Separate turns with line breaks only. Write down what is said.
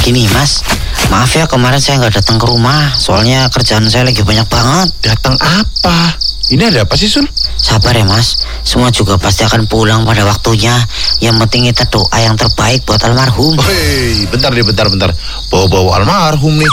Gini Mas, maaf ya kemarin saya nggak datang ke rumah, soalnya kerjaan saya lagi banyak banget.
Datang apa? Ini ada apa sih, Sul?
Sabar ya Mas, semua juga pasti akan pulang pada waktunya. Yang penting kita doa yang terbaik buat almarhum.
Hei, bentar. Bawa-bawa almarhum nih.